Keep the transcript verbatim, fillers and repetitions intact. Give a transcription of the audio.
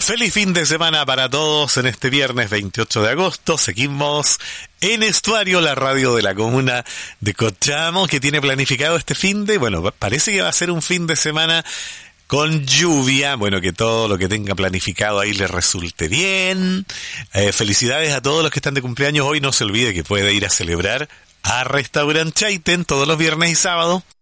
Feliz fin de semana para todos en este viernes veintiocho de agosto. Seguimos en Estuario, la radio de la comuna de Cochamo, que tiene planificado este fin de... Bueno, parece que va a ser un fin de semana con lluvia. Bueno, que todo lo que tenga planificado ahí les resulte bien. Eh, felicidades a todos los que están de cumpleaños hoy. No se olvide que puede ir a celebrar a Restaurant Chaiten todos los viernes y sábados.